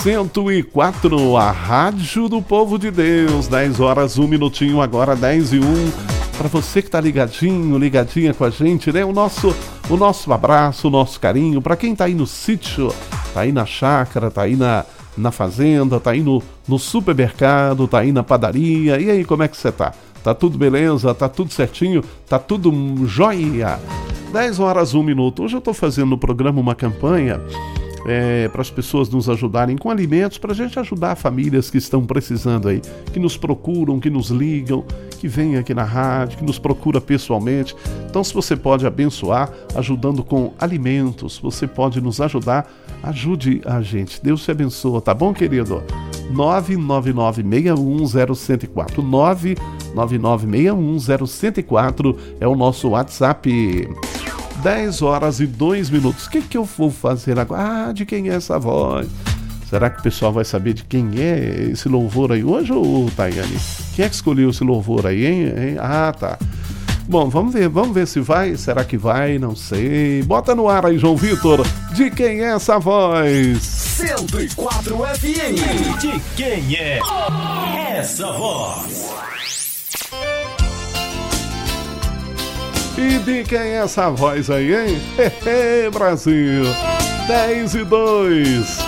104, a Rádio do Povo de Deus. 10 horas, 1 minutinho, agora 10 e 1. Para você que tá ligadinho, ligadinha com a gente, né? O nosso abraço, o nosso carinho. Para quem tá aí no sítio, tá aí na chácara, tá aí na fazenda, tá aí no supermercado, tá aí na padaria. E aí, como é que você tá? Tá tudo beleza? Tá tudo certinho? Tá tudo jóia? 10 horas, 1 minuto. Hoje eu tô fazendo no programa uma campanha para as pessoas nos ajudarem com alimentos, para a gente ajudar famílias que estão precisando aí, que nos procuram, que nos ligam, que vêm aqui na rádio, que nos procura pessoalmente. Então, se você pode abençoar, ajudando com alimentos, você pode nos ajudar, ajude a gente. Deus te abençoa, tá bom, querido? 999-610-104, 999-610-104 é o nosso WhatsApp. 10 horas e 2 minutos. O que eu vou fazer agora? De quem é essa voz? Será que o pessoal vai saber de quem é esse louvor aí hoje, ou Tayane? Quem é que escolheu esse louvor aí, hein? Ah, tá. Bom, vamos ver se vai. Será que vai? Não sei. Bota no ar aí, João Vitor. De quem é essa voz? 104 FM. De quem é essa voz? E de quem é essa voz aí, hein? Brasil! 10 e 2.